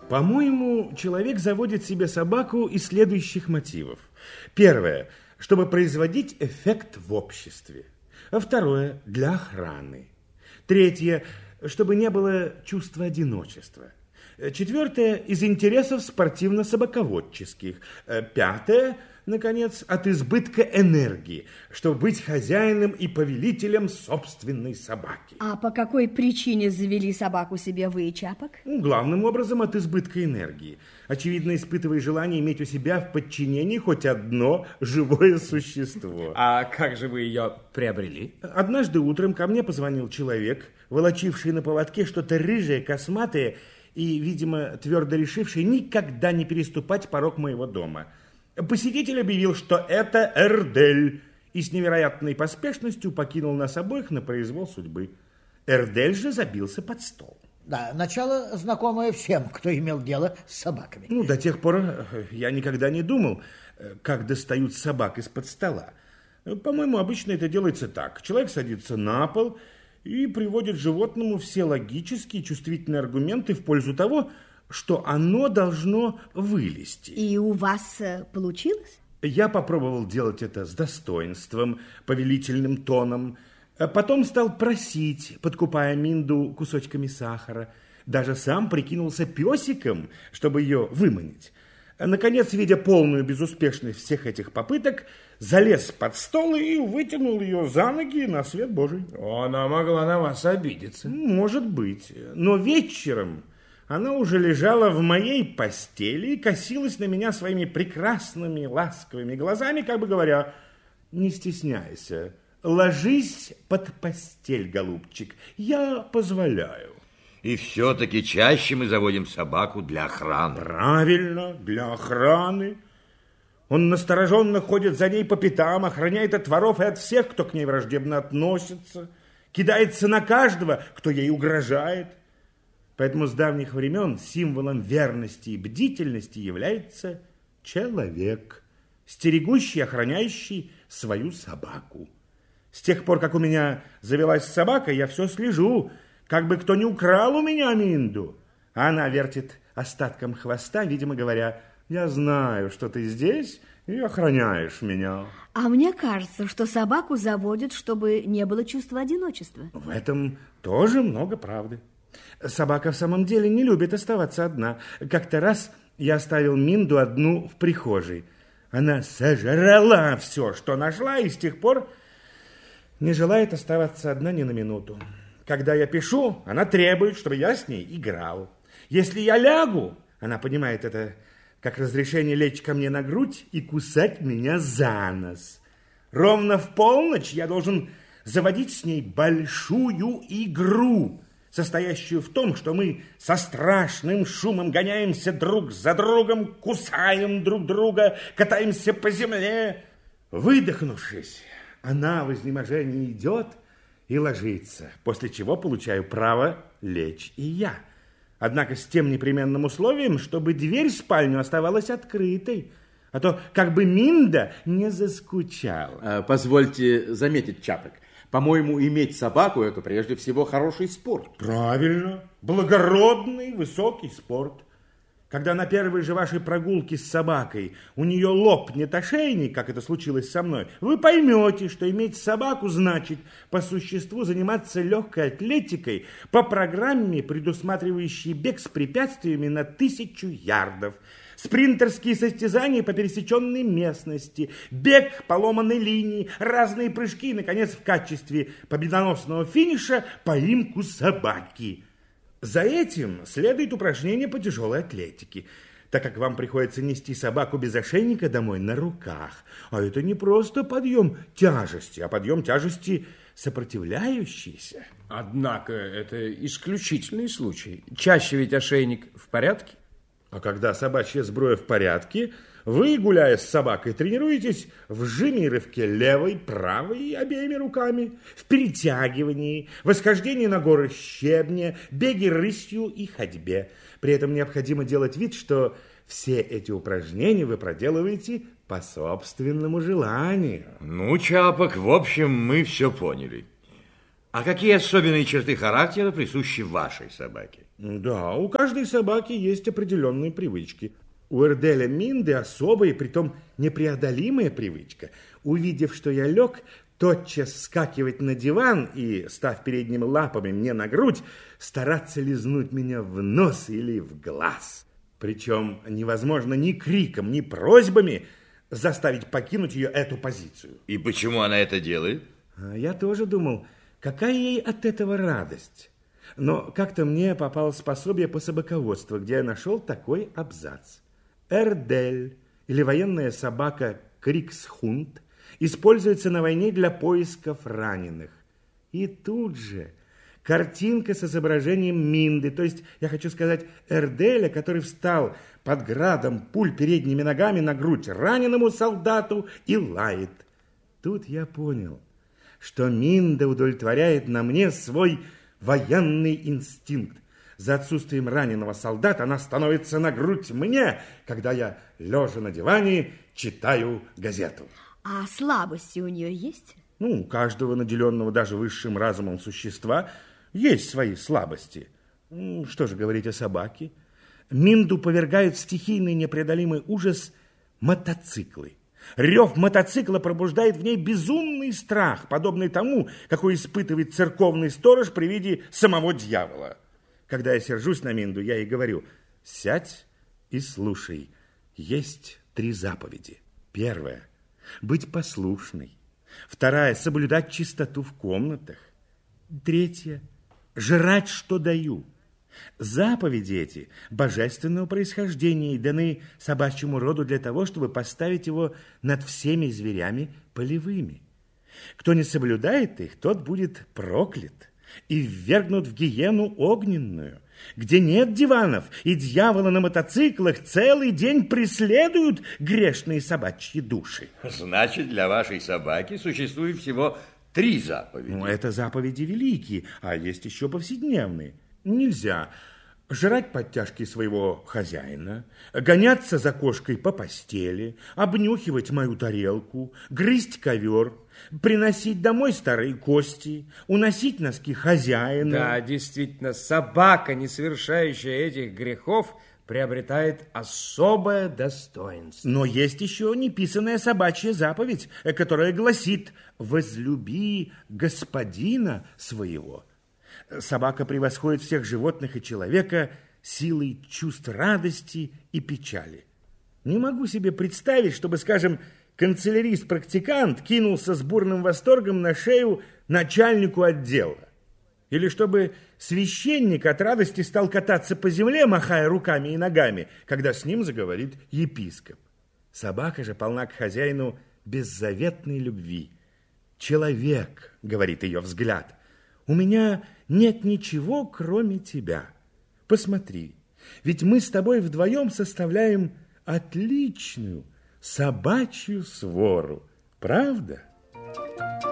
По-моему, человек заводит себе собаку из следующих мотивов. Первое, чтобы производить эффект в обществе. Второе, для охраны. Третье, чтобы не было чувства одиночества. Четвертое, из интересов спортивно-собаководческих. Пятое, наконец, от избытка энергии, чтобы быть хозяином и повелителем собственной собаки. А по какой причине завели собаку себе вы, Чапок? Главным образом от избытка энергии. Очевидно, испытывая желание иметь у себя в подчинении хоть одно живое существо. А как же вы ее приобрели? Однажды утром ко мне позвонил человек, волочивший на поводке что-то рыжее, косматое и, видимо, твердо решивший никогда не переступать порог моего дома. Посетитель объявил, что это Эрдель, и с невероятной поспешностью покинул нас обоих на произвол судьбы. Эрдель же забился под стол. Да, начало знакомое всем, кто имел дело с собаками. До тех пор я никогда не думал, как достают собак из-под стола. По-моему, обычно это делается так. Человек садится на пол и приводит животному все логические и чувствительные аргументы в пользу того, что оно должно вылезти. И у вас получилось? Я попробовал делать это с достоинством, повелительным тоном. Потом стал просить, подкупая Минду кусочками сахара. Даже сам прикинулся песиком, чтобы ее выманить. Наконец, видя полную безуспешность всех этих попыток, залез под стол и вытянул ее за ноги на свет Божий. Она могла на вас обидеться. Может быть. Но вечером она уже лежала в моей постели и косилась на меня своими прекрасными ласковыми глазами, как бы говоря: не стесняйся, ложись под постель, голубчик, я позволяю. И все-таки чаще мы заводим собаку для охраны. Правильно, для охраны. Он настороженно ходит за ней по пятам, охраняет от воров и от всех, кто к ней враждебно относится, кидается на каждого, кто ей угрожает. Поэтому с давних времен символом верности и бдительности является человек, стерегущий и охраняющий свою собаку. С тех пор, как у меня завелась собака, я все слежу, как бы кто не украл у меня Минду. Она вертит остатком хвоста, видимо говоря: я знаю, что ты здесь и охраняешь меня. А мне кажется, что собаку заводят, чтобы не было чувства одиночества. В этом тоже много правды. Собака в самом деле не любит оставаться одна. Как-то раз я оставил Минду одну в прихожей. Она сожрала все, что нашла, и с тех пор не желает оставаться одна ни на минуту. Когда я пишу, она требует, чтобы я с ней играл. Если я лягу, она понимает это как разрешение лечь ко мне на грудь и кусать меня за нос. Ровно в полночь я должен заводить с ней большую игру, состоящую в том, что мы со страшным шумом гоняемся друг за другом, кусаем друг друга, катаемся по земле. Выдохнувшись, она в изнеможении идет и ложится, после чего получаю право лечь и я. Однако с тем непременным условием, чтобы дверь в спальню оставалась открытой, а то как бы Минда не заскучала. Позвольте заметить, Чапок, по-моему, иметь собаку – это прежде всего хороший спорт. Правильно. Благородный, высокий спорт. Когда на первой же вашей прогулке с собакой у нее лопнет ошейник, как это случилось со мной, вы поймете, что иметь собаку значит по существу заниматься легкой атлетикой по программе, предусматривающей бег с препятствиями на 1000 ярдов, спринтерские состязания по пересеченной местности, бег по ломаной линии, разные прыжки и, наконец, в качестве победоносного финиша поимку собаки. За этим следует упражнение по тяжелой атлетике, так как вам приходится нести собаку без ошейника домой на руках. А это не просто подъем тяжести, а подъем тяжести сопротивляющийся. Однако это исключительный случай. Чаще ведь ошейник в порядке. А когда собачья сбруя в порядке, вы, гуляя с собакой, тренируетесь в жиме и рывке левой, правой и обеими руками, в перетягивании, восхождении на горы щебня, беге рысью и ходьбе. При этом необходимо делать вид, что все эти упражнения вы проделываете по собственному желанию. Ну, Чапок, в общем, мы все поняли. А какие особенные черты характера присущи вашей собаке? Да, у каждой собаки есть определенные привычки. У Эрделя Минды особая и притом непреодолимая привычка. Увидев, что я лег, тотчас вскакивать на диван и, став передними лапами мне на грудь, стараться лизнуть меня в нос или в глаз. Причем невозможно ни криком, ни просьбами заставить покинуть ее эту позицию. И почему она это делает? Я тоже думал, какая ей от этого радость. Но как-то мне попалось пособие по собаководству, где я нашел такой абзац. Эрдель, или военная собака Криксхунд, используется на войне для поисков раненых. И тут же картинка с изображением Минды, то есть, я хочу сказать, Эрделя, который встал под градом пуль передними ногами на грудь раненому солдату и лает. Тут я понял, что Минда удовлетворяет на мне свой военный инстинкт. За отсутствием раненого солдата она становится на грудь мне, когда я, лежа на диване, читаю газету. А слабости у нее есть? У каждого наделенного даже высшим разумом существа есть свои слабости. Что же говорить о собаке? Минду повергают в стихийный непреодолимый ужас мотоциклы. Рев мотоцикла пробуждает в ней безумный страх, подобный тому, какой испытывает церковный сторож при виде самого дьявола. Когда я сержусь на Минду, я ей говорю: сядь и слушай. Есть 3 заповеди. Первая – быть послушной. Вторая – соблюдать чистоту в комнатах. Третья – жрать, что даю. Заповеди эти божественного происхождения и даны собачьему роду для того, чтобы поставить его над всеми зверями полевыми. Кто не соблюдает их, тот будет проклят и ввергнут в гиену огненную, где нет диванов, и дьяволы на мотоциклах целый день преследуют грешные собачьи души. Значит, для вашей собаки существует всего 3 заповеди. Это заповеди великие, а есть еще повседневные. Нельзя жрать подтяжки своего хозяина, гоняться за кошкой по постели, обнюхивать мою тарелку, грызть ковер, приносить домой старые кости, уносить носки хозяина. Да, действительно, собака, не совершающая этих грехов, приобретает особое достоинство. Но есть еще неписанная собачья заповедь, которая гласит: возлюби господина своего. Собака превосходит всех животных и человека силой чувств радости и печали. Не могу себе представить, чтобы, скажем, канцелярист-практикант кинулся с бурным восторгом на шею начальнику отдела. Или чтобы священник от радости стал кататься по земле, махая руками и ногами, когда с ним заговорит епископ. Собака же полна к хозяину беззаветной любви. «Человек», — говорит ее взгляд, — «у меня нет ничего, кроме тебя. Посмотри, ведь мы с тобой вдвоем составляем отличную собачью свору, правда?»